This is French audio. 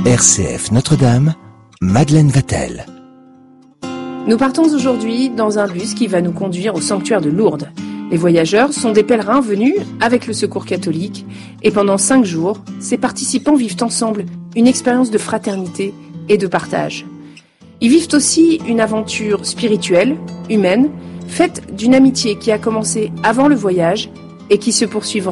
RCF Notre-Dame, Madeleine Vatel. Nous partons aujourd'hui dans un bus qui va nous conduire au sanctuaire de Lourdes. Les voyageurs sont des pèlerins venus avec le Secours catholique et pendant 5 jours, ces participants vivent ensemble une expérience de fraternité et de partage. Ils vivent aussi une aventure spirituelle, humaine, faite d'une amitié qui a commencé avant le voyage et qui se poursuivra